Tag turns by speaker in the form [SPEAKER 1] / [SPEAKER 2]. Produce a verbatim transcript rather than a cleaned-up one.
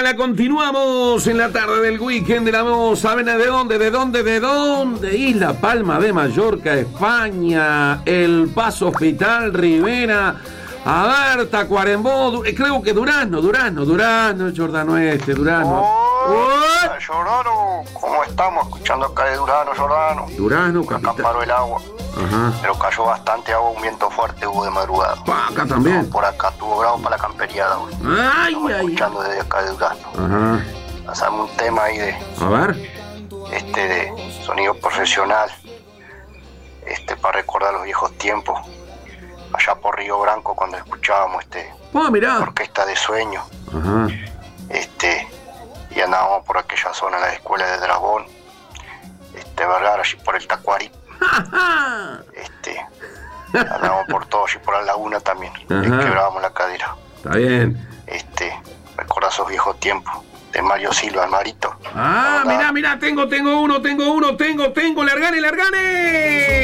[SPEAKER 1] venga, la continuamos en la tarde del weekend de la voz. ¿Saben de dónde? ¿De dónde? ¿De dónde? Isla Palma de Mallorca, España, El Paso, Hospital, Rivera, a ver, Tacuarembó, creo que Durazno, Durazno, Durazno, Jordano Este, Durazno.
[SPEAKER 2] Hola, Jordano, ¿cómo estamos? Escuchando acá de Durazno, Jordano.
[SPEAKER 1] Durazno,
[SPEAKER 2] Acá
[SPEAKER 1] capital.
[SPEAKER 2] paró el agua.
[SPEAKER 1] Ajá.
[SPEAKER 2] Pero cayó bastante agua, un viento fuerte hubo de madrugada.
[SPEAKER 1] Pa, acá también.
[SPEAKER 2] No, por acá estuvo bravo para la camperiada, güey.
[SPEAKER 1] Ay,
[SPEAKER 2] Estamos
[SPEAKER 1] ay.
[SPEAKER 2] escuchando desde acá de Durazno.
[SPEAKER 1] Ajá.
[SPEAKER 2] Pasamos un tema ahí de,
[SPEAKER 1] A ver.
[SPEAKER 2] este, de sonido profesional. Este, para recordar los viejos tiempos. Allá por Río Branco cuando escuchábamos este
[SPEAKER 1] Ah, mirá.
[SPEAKER 2] orquesta de sueño.
[SPEAKER 1] Ajá.
[SPEAKER 2] Este, y andábamos por aquella zona, la escuela de Dragón, este, Vergara, allí por el Tacuarí, este, andábamos por todo, allí por la laguna también, le
[SPEAKER 1] Ajá.
[SPEAKER 2] quebrábamos la cadera,
[SPEAKER 1] Está bien.
[SPEAKER 2] este, recuerda esos viejos tiempos, de Mario Silva, el Marito.
[SPEAKER 1] Ah,
[SPEAKER 2] La verdad,
[SPEAKER 1] mirá, mirá, tengo, tengo uno, tengo uno, tengo, tengo, largane, largane.